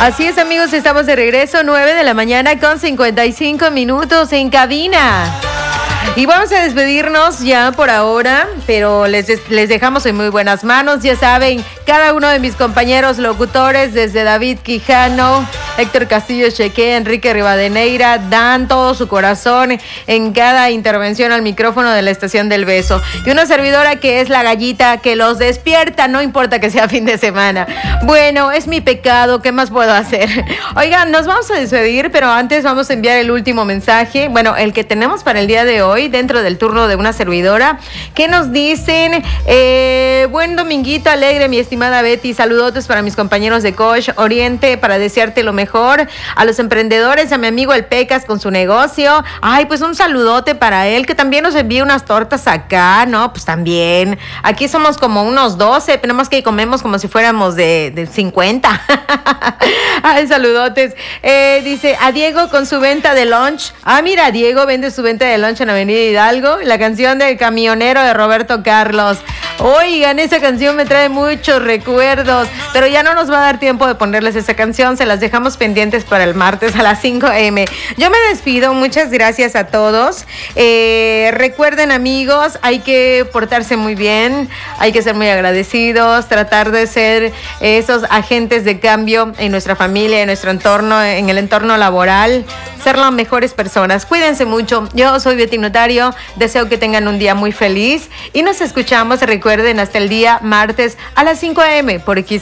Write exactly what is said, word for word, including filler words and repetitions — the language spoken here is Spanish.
Así es, amigos, estamos de regreso, nueve de la mañana con cincuenta y cinco minutos en cabina. Y vamos a despedirnos ya por ahora, pero les, les dejamos en muy buenas manos. Ya saben, cada uno de mis compañeros locutores, desde David Quijano, Héctor Castillo Cheque, Enrique Rivadeneira, dan todo su corazón en cada intervención al micrófono de la Estación del Beso. Y una servidora que es la gallita que los despierta, no importa que sea fin de semana. Bueno, es mi pecado, ¿qué más puedo hacer? Oigan, nos vamos a despedir, pero antes vamos a enviar el último mensaje. Bueno, el que tenemos para el día de hoy, dentro del turno de una servidora, que nos dicen, eh, buen dominguito alegre, mi estimada Betty, saludotes para mis compañeros de Coach Oriente, para desearte lo mejor, a los emprendedores, a mi amigo el Pecas con su negocio, ay, pues un saludote para él, que también nos envía unas tortas acá, ¿no? Pues también, aquí somos como unos doce, tenemos que comemos como si fuéramos de, de cincuenta, ay, saludotes, eh, dice, a Diego con su venta de lunch, ah, mira, Diego vende su venta de lunch en Avenida Hidalgo, la canción del camionero de Roberto Carlos. Oigan, esa canción me trae muchos recuerdos, pero ya no nos va a dar tiempo de ponerles esa canción, se las dejamos pendientes para el martes a las cinco eme. Yo me despido, muchas gracias a todos. Eh, recuerden, amigos, hay que portarse muy bien, hay que ser muy agradecidos, tratar de ser esos agentes de cambio en nuestra familia, en nuestro entorno, en el entorno laboral, ser las mejores personas. Cuídense mucho. Yo soy Betty Notario, deseo que tengan un día muy feliz y nos escuchamos, recuerden, hasta el día martes a las cinco eme por X